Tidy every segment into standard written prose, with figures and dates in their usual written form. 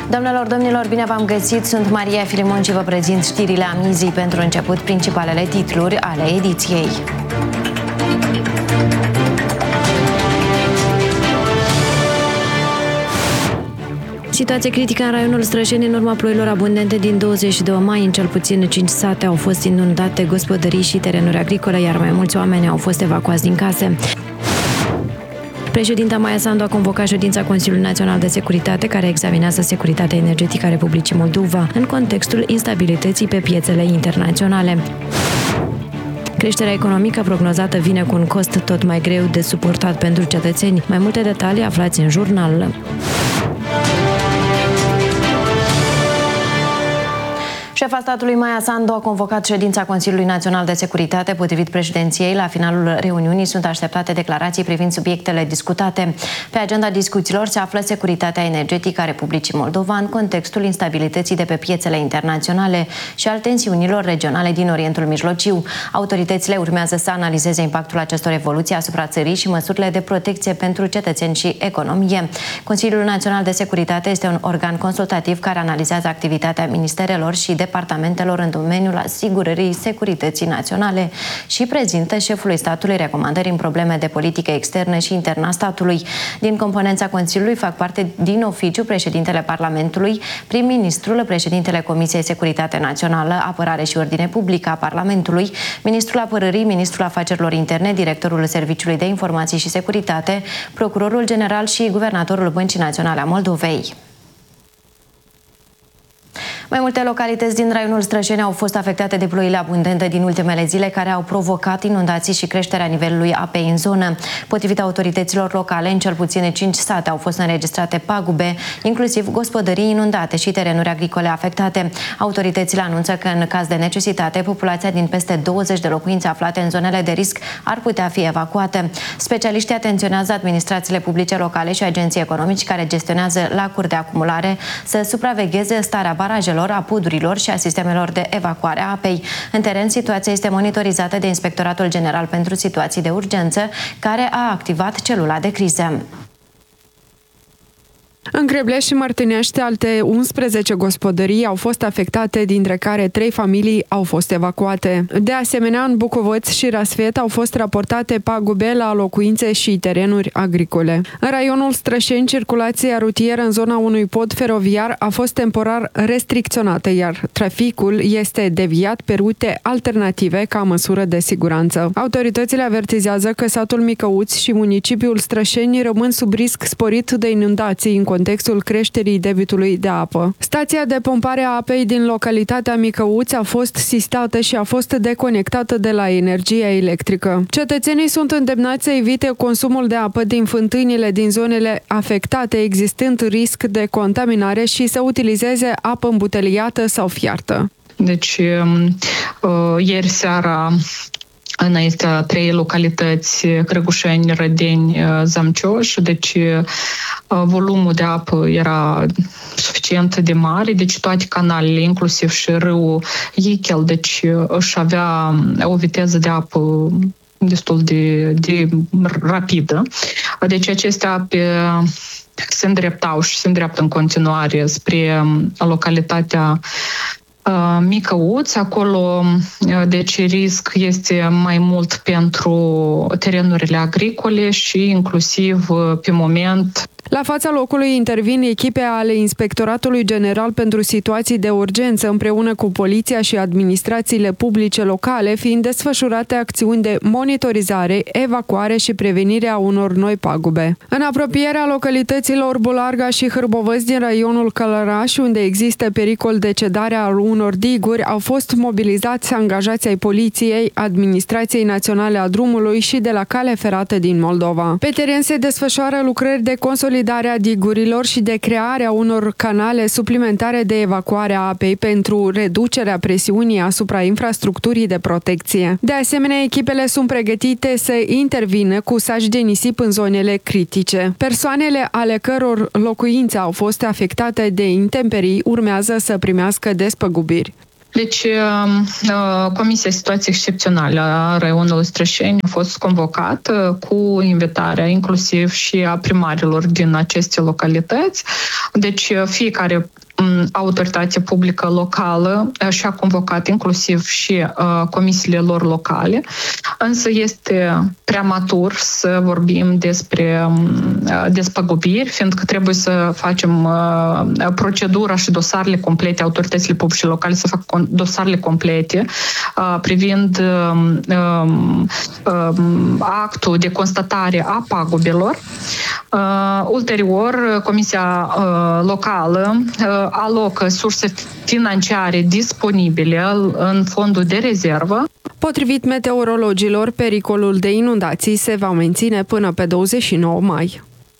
Doamnelor, domnilor, bine v-am găsit! Sunt Maria Filimon și vă prezint știrile Amizii. Pentru început, principalele titluri ale ediției. Situație critică în raionul Strășeni în urma ploilor abundente din 22 mai. În cel puțin 5 sate au fost inundate, gospodării și terenuri agricole, iar mai mulți oameni au fost evacuați din case. Președinta Maia Sandu a convocat ședința Consiliului Național de Securitate, care examinează securitatea energetică a Republicii Moldova în contextul instabilității pe piețele internaționale. Creșterea economică prognozată vine cu un cost tot mai greu de suportat pentru cetățeni. Mai multe detalii aflați în jurnal. Șefa statului Maia Sandu a convocat ședința Consiliului Național de Securitate. Potrivit președinției, la finalul reuniunii sunt așteptate declarații privind subiectele discutate. Pe agenda discuțiilor se află securitatea energetică a Republicii Moldova în contextul instabilității de pe piețele internaționale și al tensiunilor regionale din Orientul Mijlociu. Autoritățile urmează să analizeze impactul acestor evoluții asupra țării și măsurile de protecție pentru cetățeni și economie. Consiliul Național de Securitate este un organ consultativ care analizează activitatea ministerelor și departamentelor în domeniul asigurării securității naționale și prezintă șefului statului recomandări în probleme de politică externă și internă a statului. Din componența Consiliului fac parte din oficiu președintele Parlamentului, prim-ministrul, președintele Comisiei Securitate Națională, Apărare și Ordine Publică a Parlamentului, ministrul Apărării, ministrul Afacerilor Interne, directorul Serviciului de Informații și Securitate, procurorul general și guvernatorul Băncii Naționale a Moldovei. Mai multe localități din raionul Strășeni au fost afectate de ploile abundente din ultimele zile, care au provocat inundații și creșterea nivelului apei în zonă. Potrivit autorităților locale, în cel puțin 5 sate au fost înregistrate pagube, inclusiv gospodării inundate și terenuri agricole afectate. Autoritățile anunță că, în caz de necesitate, populația din peste 20 de locuințe aflate în zonele de risc ar putea fi evacuate. Specialiștii atenționează administrațiile publice locale și agenții economici care gestionează lacuri de acumulare să supravegheze starea barajelor, a podurilor și a sistemelor de evacuare a apei. În teren, situația este monitorizată de Inspectoratul General pentru Situații de Urgență, care a activat celula de criză. În Greblești și Mărtânești, alte 11 gospodării au fost afectate, dintre care 3 familii au fost evacuate. De asemenea, în Bucovăț și Rasfet au fost raportate pagube la locuințe și terenuri agricole. În raionul Strășeni, circulația rutieră în zona unui pod feroviar a fost temporar restricționată, iar traficul este deviat pe rute alternative ca măsură de siguranță. Autoritățile avertizează că satul Micăuți și municipiul Strășeni rămân sub risc sporit de inundații în contextul creșterii debitului de apă. Stația de pompare a apei din localitatea Micăuți a fost sistată și a fost deconectată de la energia electrică. Cetățenii sunt îndemnați să evite consumul de apă din fântânile din zonele afectate, existând risc de contaminare, și să utilizeze apă îmbuteliată sau fiartă. Deci, ieri seara, în acestea 3 localități, Crăgușeni, Rădeni, Zamcioș, deci volumul de apă era suficient de mare, deci toate canalele, inclusiv și râul Ichel, deci își avea o viteză de apă destul de rapidă. Deci acestea ape se îndreptau și se îndreaptă în continuare spre localitatea Micăuți. Acolo, deci, risc este mai mult pentru terenurile agricole și inclusiv pe moment. La fața locului intervin echipe ale Inspectoratului General pentru Situații de Urgență împreună cu poliția și administrațiile publice locale, fiind desfășurate acțiuni de monitorizare, evacuare și prevenire a unor noi pagube. În apropierea localităților Bularga și Hârbovăț din raionul Călăraș, unde există pericol de cedare a unor diguri, au fost mobilizați angajați ai Poliției, Administrației Naționale a Drumului și de la Cale Ferată din Moldova. Pe teren se desfășoară lucrări de consolidare consolidarea digurilor și de crearea unor canale suplimentare de evacuare a apei pentru reducerea presiunii asupra infrastructurii de protecție. De asemenea, echipele sunt pregătite să intervină cu saci de nisip în zonele critice. Persoanele ale căror locuințe au fost afectate de intemperii urmează să primească despăgubiri. Deci, Comisia Situații Excepționale a Raionului Strășeni a fost convocată cu invitarea inclusiv și a primarilor din aceste localități. Deci, fiecare autoritate publică locală și-a convocat inclusiv și comisiile lor locale, însă este prematur să vorbim despre despăgubiri, fiindcă trebuie să facem procedura și dosarele complete, autoritățile publice locale să facă dosarele complete privind actul de constatare a pagubelor. Ulterior, Comisia locală alocă surse financiare disponibile în fondul de rezervă. Potrivit meteorologilor, pericolul de inundații se va menține până pe 29 mai.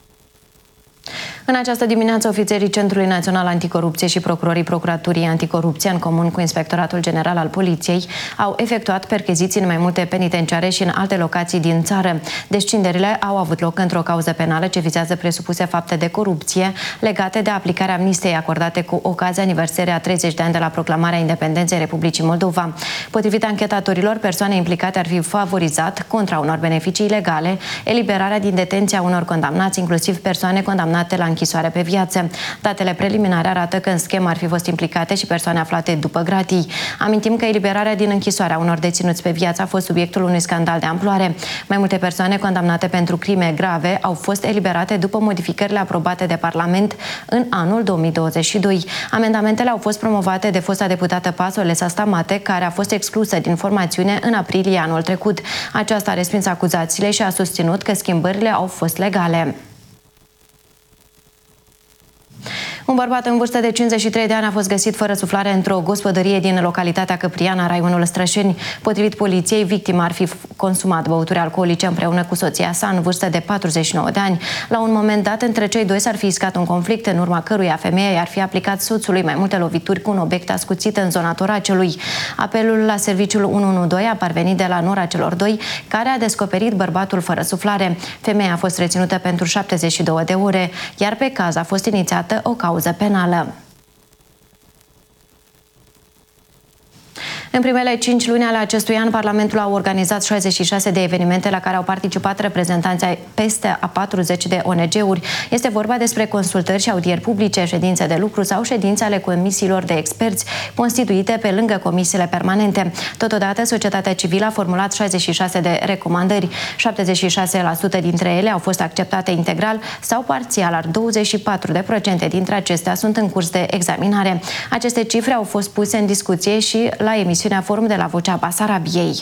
În această dimineață, ofițerii Centrului Național Anticorupție și procurorii Procuraturii Anticorupție, în comun cu Inspectoratul General al Poliției, au efectuat percheziții în mai multe penitenciare și în alte locații din țară. Descinderile au avut loc într-o cauză penală ce vizează presupuse fapte de corupție legate de aplicarea amnistiei acordate cu ocazia aniversării a 30 de ani de la proclamarea independenței Republicii Moldova. Potrivit anchetatorilor, persoane implicate ar fi favorizat, contra unor beneficii legale, eliberarea din detenția unor condamnați, inclusiv persoane condamnate la închisoare pe viață. Datele preliminare arată că în schemă ar fi fost implicate și persoane aflate după gratii. Amintim că eliberarea din închisoare a unor deținuți pe viață a fost subiectul unui scandal de amploare. Mai multe persoane condamnate pentru crime grave au fost eliberate după modificările aprobate de Parlament în anul 2022. Amendamentele au fost promovate de fosta deputată PAS Olesa Stamate, care a fost exclusă din formațiune în aprilie anul trecut. Aceasta a respins acuzațiile și a susținut că schimbările au fost legale. Un bărbat în vârstă de 53 de ani a fost găsit fără suflare într-o gospodărie din localitatea Căpriana, raionul Strășeni. Potrivit poliției, victima ar fi consumat băuturi alcoolice împreună cu soția sa, în vârstă de 49 de ani. La un moment dat, între cei doi s-ar fi iscat un conflict, în urma căruia femeia i-ar fi aplicat soțului mai multe lovituri cu un obiect ascuțit în zona toracelui. Apelul la serviciul 112 a parvenit de la nora celor doi, care a descoperit bărbatul fără suflare. Femeia a fost reținută pentru 72 de ore, iar pe caz a fost inițiată o cauză penală. În primele 5 luni ale acestui an, Parlamentul a organizat 66 de evenimente la care au participat reprezentanți ai peste a 40 de ONG-uri. Este vorba despre consultări și audieri publice, ședințe de lucru sau ședințe ale comisiilor de experți constituite pe lângă comisiile permanente. Totodată, societatea civilă a formulat 66 de recomandări. 76% dintre ele au fost acceptate integral sau parțial, iar 24% dintre acestea sunt în curs de examinare. Aceste cifre au fost puse în discuție și la emisiunea Forum de la Vocea Basarabiei.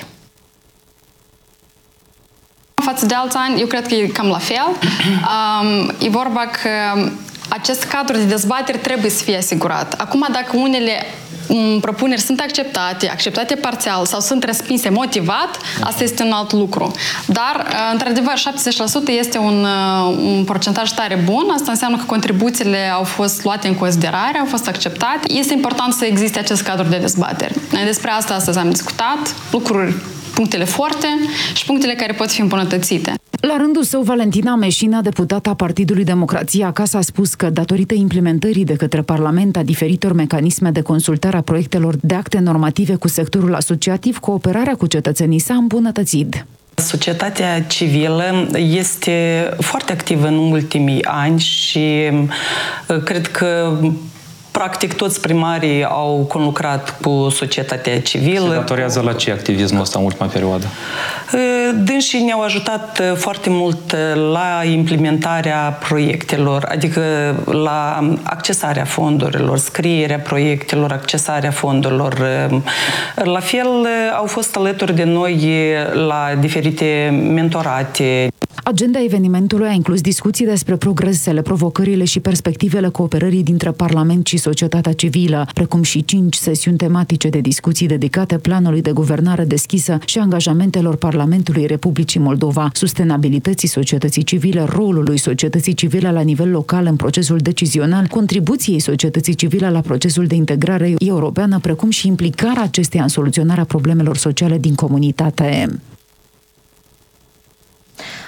Față de alți ani, eu cred că e cam la fel. E vorba că acest cadru de dezbatere trebuie să fie asigurat. Acum, dacă unele propuneri sunt acceptate parțial sau sunt respinse motivat, asta este un alt lucru. Dar, într-adevăr, 70% este un procentaj tare bun. Asta înseamnă că contribuțiile au fost luate în considerare, au fost acceptate. Este important să existe acest cadru de dezbatere. Despre asta astăzi am discutat, lucruri, punctele forte și punctele care pot fi îmbunătățite. La rândul său, Valentina Meșina, deputată a Partidului Democrația Acasă, a spus că, datorită implementării de către Parlament a diferitor mecanisme de consultare a proiectelor de acte normative cu sectorul asociativ, cooperarea cu cetățenii s-a îmbunătățit. Societatea civilă este foarte activă în ultimii ani și cred că practic toți primarii au conlucrat cu societatea civilă. Se datorează la ce activismul ăsta în ultima perioadă? Dânsii ne-au ajutat foarte mult la implementarea proiectelor, adică la accesarea fondurilor, scrierea proiectelor, accesarea fondurilor. La fel, au fost alături de noi la diferite mentorate. Agenda evenimentului a inclus discuții despre progresele, provocările și perspectivele cooperării dintre Parlament și societatea civilă, precum și 5 sesiuni tematice de discuții dedicate planului de guvernare deschisă și angajamentelor Parlamentului Republicii Moldova, sustenabilității societății civile, rolului societății civile la nivel local în procesul decizional, contribuției societății civile la procesul de integrare europeană, precum și implicarea acesteia în soluționarea problemelor sociale din comunitate.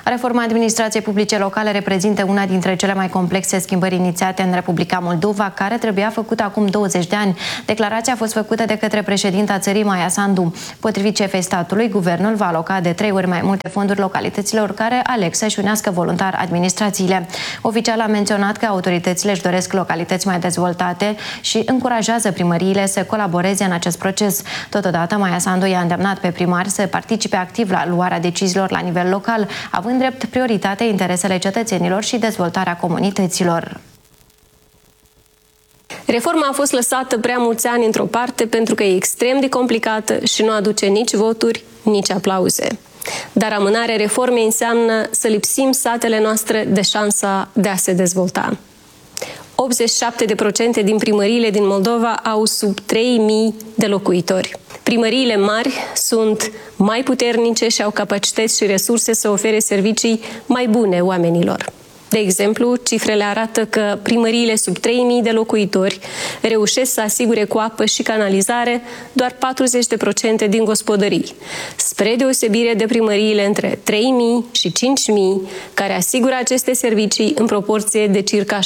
Reforma administrației publice locale reprezintă una dintre cele mai complexe schimbări inițiate în Republica Moldova, care trebuia făcută acum 20 de ani. Declarația a fost făcută de către președinta țării, Maia Sandu. Potrivit șefei statului, guvernul va aloca de 3 ori mai multe fonduri localităților care aleg să-și unească voluntar administrațiile. Oficial a menționat că autoritățile își doresc localități mai dezvoltate și încurajează primăriile să colaboreze în acest proces. Totodată, Maia Sandu i-a îndemnat pe primari să participe activ la luarea deciziilor la nivel local, având drept prioritate interesele cetățenilor și dezvoltarea comunităților. Reforma a fost lăsată prea mulți ani într-o parte pentru că e extrem de complicată și nu aduce nici voturi, nici aplauze. Dar amânarea reformei înseamnă să lipsim satele noastre de șansa de a se dezvolta. 87% din primăriile din Moldova au sub 3.000 de locuitori. Primăriile mari sunt mai puternice și au capacități și resurse să ofere servicii mai bune oamenilor. De exemplu, cifrele arată că primăriile sub 3.000 de locuitori reușesc să asigure cu apă și canalizare doar 40% din gospodării, spre deosebire de primăriile între 3.000 și 5.000, care asigură aceste servicii în proporție de circa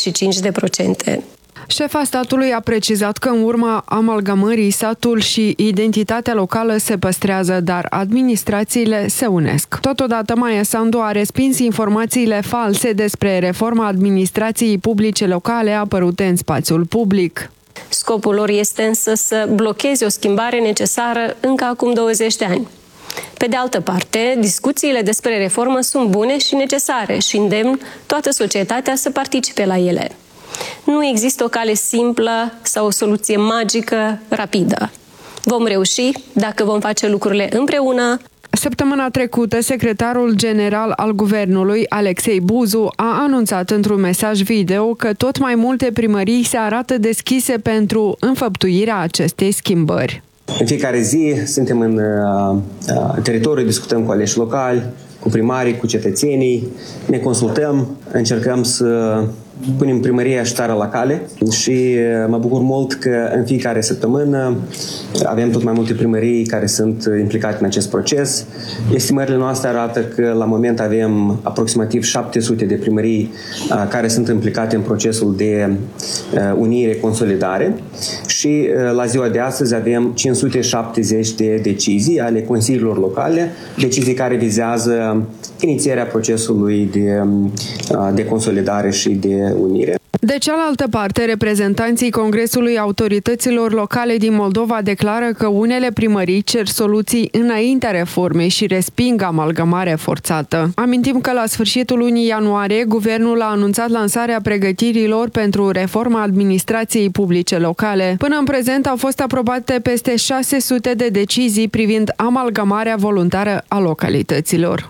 65%. Șefa statului a precizat că în urma amalgamării satul și identitatea locală se păstrează, dar administrațiile se unesc. Totodată, Maia Sandu a respins informațiile false despre reforma administrației publice locale apărute în spațiul public. Scopul lor este însă să blocheze o schimbare necesară încă acum 20 de ani. Pe de altă parte, discuțiile despre reformă sunt bune și necesare și îndemn toată societatea să participe la ele. Nu există o cale simplă sau o soluție magică, rapidă. Vom reuși dacă vom face lucrurile împreună. Săptămâna trecută, secretarul general al guvernului, Alexei Buzu, a anunțat într-un mesaj video că tot mai multe primării se arată deschise pentru înfăptuirea acestei schimbări. În fiecare zi suntem în teritoriu, discutăm cu aleși locali, cu primarii, cu cetățenii, ne consultăm, încercăm să punem primăria și țara la cale și mă bucur mult că în fiecare săptămână avem tot mai multe primării care sunt implicate în acest proces. Estimările noastre arată că la moment avem aproximativ 700 de primării care sunt implicate în procesul de unire, consolidare și la ziua de astăzi avem 570 de decizii ale consiliilor locale, decizii care vizează inițierea procesului de consolidare și de unire. De cealaltă parte, reprezentanții Congresului Autorităților Locale din Moldova declară că unele primării cer soluții înaintea reformei și resping amalgamarea forțată. Amintim că la sfârșitul lunii ianuarie, guvernul a anunțat lansarea pregătirilor pentru reforma administrației publice locale. Până în prezent au fost aprobate peste 600 de decizii privind amalgamarea voluntară a localităților.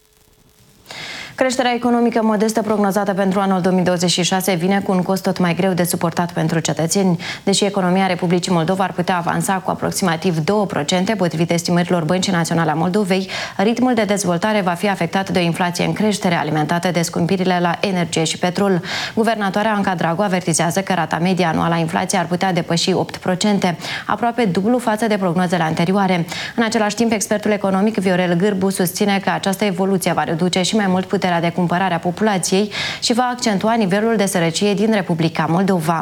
Creșterea economică modestă prognozată pentru anul 2026 vine cu un cost tot mai greu de suportat pentru cetățeni. Deși economia Republicii Moldova ar putea avansa cu aproximativ 2%, potrivit estimărilor Băncii Naționale a Moldovei, ritmul de dezvoltare va fi afectat de o inflație în creștere, alimentată de scumpirile la energie și petrol. Guvernatoarea Anca Dragu avertizează că rata medie anuală a inflației ar putea depăși 8%, aproape dublu față de prognozele anterioare. În același timp, expertul economic Viorel Gârbu susține că această evoluție va reduce și mai mult puterea de cumpărare a populației și va accentua nivelul de sărăcie din Republica Moldova.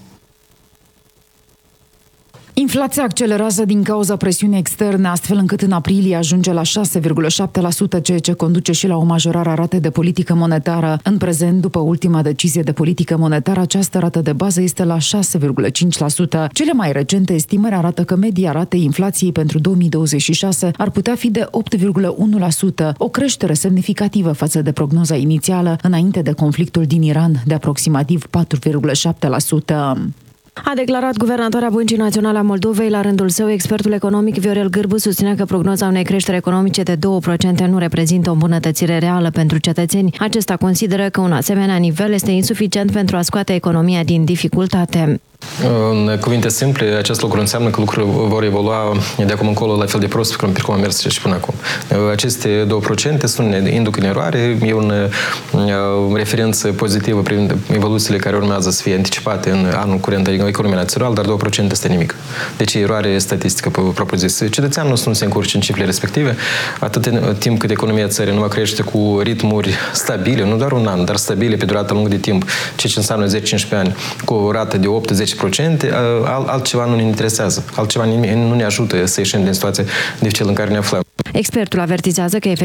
Inflația accelerează din cauza presiunii externe, astfel încât în aprilie ajunge la 6,7%, ceea ce conduce și la o majorare a ratei de politică monetară. În prezent, după ultima decizie de politică monetară, această rată de bază este la 6,5%. Cele mai recente estimări arată că media ratei inflației pentru 2026 ar putea fi de 8,1%, o creștere semnificativă față de prognoza inițială înainte de conflictul din Iran de aproximativ 4,7%. A declarat guvernatoarea Băncii Naționale a Moldovei. La rândul său, expertul economic Viorel Gârbu susține că prognoza unei creșteri economice de 2% nu reprezintă o îmbunătățire reală pentru cetățeni. Acesta consideră că un asemenea nivel este insuficient pentru a scoate economia din dificultate. În cuvinte simple, acest lucru înseamnă că lucrurile vor evolua de acum încolo la fel de prost cum a mers și până acum. Aceste 2% induc în eroare, e o referință pozitivă privind evoluțiile care urmează să fie anticipate în anul curent, adică economia națională, dar 2% este nimic. Deci eroare statistică propriu-zis. Cetățeanul nu se încurce în cifrele respective, atât timp cât economia țării nu va crește cu ritmuri stabile, nu doar un an, dar stabile pe durată lungă de timp, ceea ce înseamnă 10-15 ani, cu o rată de 8-10%, altceva nu ne interesează, altceva nu ne ajută să ieșim din situația dificilă în care ne aflăm. Expertul avertizează că